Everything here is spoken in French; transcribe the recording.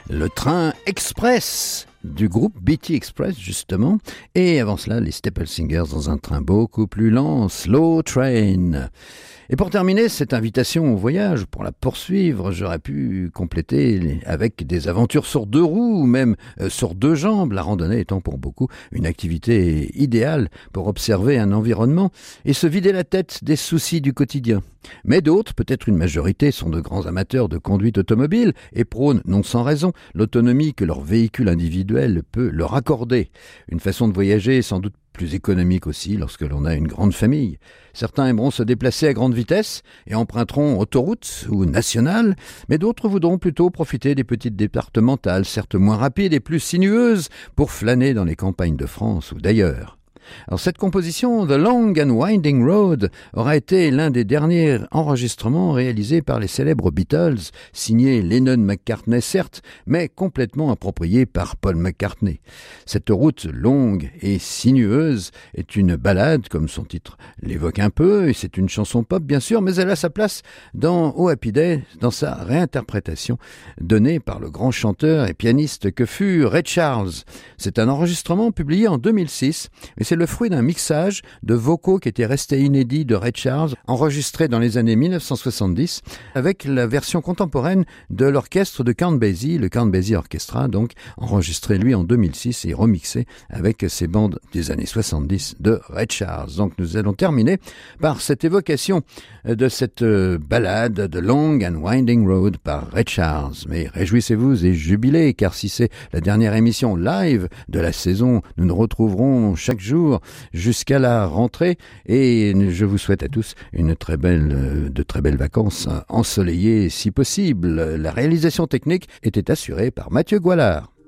Le train express du groupe BT Express, justement. Et avant cela, les Staple Singers dans un train beaucoup plus lent, Slow Train. Et pour terminer cette invitation au voyage, pour la poursuivre, j'aurais pu compléter avec des aventures sur deux roues ou même sur deux jambes, la randonnée étant pour beaucoup une activité idéale pour observer un environnement et se vider la tête des soucis du quotidien. Mais d'autres, peut-être une majorité, sont de grands amateurs de conduite automobile et prônent, non sans raison, l'autonomie que leur véhicule individuel peut leur accorder. Une façon de voyager sans doute plus économique aussi lorsque l'on a une grande famille. Certains aimeront se déplacer à grande vitesse et emprunteront autoroutes ou nationales, mais d'autres voudront plutôt profiter des petites départementales, certes moins rapides et plus sinueuses, pour flâner dans les campagnes de France ou d'ailleurs. Alors cette composition, The Long and Winding Road, aura été l'un des derniers enregistrements réalisés par les célèbres Beatles, signé Lennon-McCartney certes, mais complètement approprié par Paul McCartney. Cette route longue et sinueuse est une ballade, comme son titre l'évoque un peu, et c'est une chanson pop bien sûr, mais elle a sa place dans Oh Happy Day, dans sa réinterprétation donnée par le grand chanteur et pianiste que fut Ray Charles. C'est un enregistrement publié en 2006, et c'est le fruit d'un mixage de vocaux qui était resté inédit de Ray Charles, enregistré dans les années 1970, avec la version contemporaine de l'orchestre de Count Basie, le Count Basie Orchestra, donc enregistré lui en 2006 et remixé avec ces bandes des années 70 de Ray Charles. Donc nous allons terminer par cette évocation de cette ballade de Long and Winding Road par Ray Charles. Mais réjouissez-vous et jubilez, car si c'est la dernière émission live de la saison, nous nous retrouverons chaque jour jusqu'à la rentrée et je vous souhaite à tous de très belles vacances ensoleillées si possible. La réalisation technique était assurée par Mathieu Goualard.